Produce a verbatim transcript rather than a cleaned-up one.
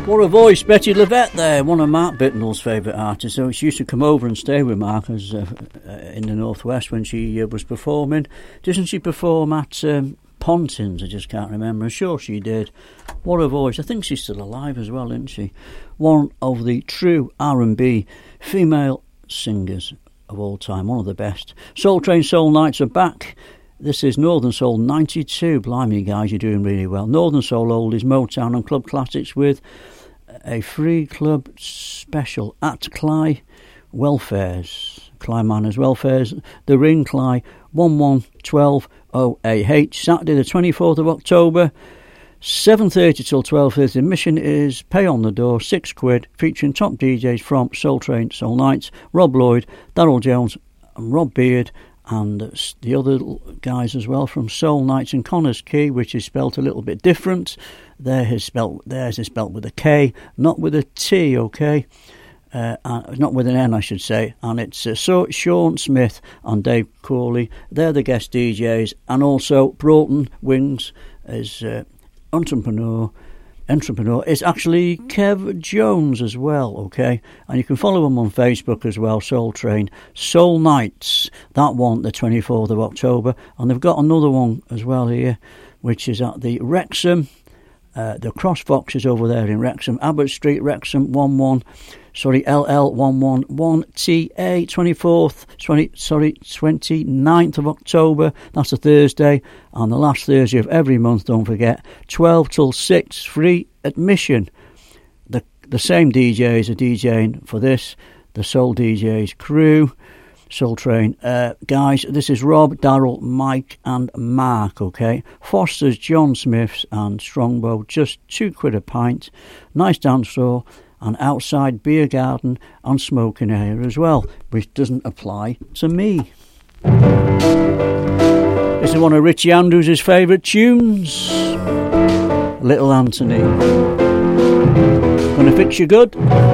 What a voice, Betty Levette there, one of Mark Bittnell's favourite artists. So she used to come over and stay with Mark as, uh, uh, in the Northwest when she uh, was performing. Doesn't she perform at um, Pontins? I just can't remember. I'm sure she did. What a voice. I think she's still alive as well, isn't she? One of the true R and B female singers of all time, one of the best. Soul Train Soul Nights are back. This is Northern Soul ninety-two. Blimey, guys, you're doing really well. Northern Soul Oldies, Motown and Club Classics with a free club special at Cly Welfares. Cly Manors Welfares. The Ring, Cly, one one one two oh A H. Saturday the twenty-fourth of October, seven thirty till twelve thirty. Admission is pay on the door, six quid, featuring top D Js from Soul Train Soul Nights, Rob Lloyd, Darryl Jones and Rob Beard, and the other guys as well from Soul Nights and Connors Key, which is spelt a little bit different. Theirs is spelt, theirs is spelt with a K, not with a T, okay? Uh, uh, not with an N, I should say. And it's uh, so, Sean Smith and Dave Corley. They're the guest D Js. And also Broughton Wings is uh, entrepreneur. Entrepreneur is actually Kev Jones as well, okay? And you can follow him on Facebook as well, Soul Train Soul Nights. That one, the twenty-fourth of October. And they've got another one as well here, which is at the Wrexham. Uh, the Cross Fox is over there in Wrexham, Abbott Street, Wrexham, one one, sorry, L L one one one T A, twenty-fourth, twenty, sorry, twenty-ninth of October, that's a Thursday, and the last Thursday of every month, don't forget, twelve till six, free admission. The the same D Js are DJing for this, the Soul D Js crew, Soul Train. Uh, guys, this is Rob, Darryl, Mike and Mark, okay? Foster's, John Smith's and Strongbow, just two quid a pint. Nice dance floor and outside beer garden and smoking area as well, which doesn't apply to me. This is one of Richie Andrews' favourite tunes, Little Anthony. Gonna fix you good?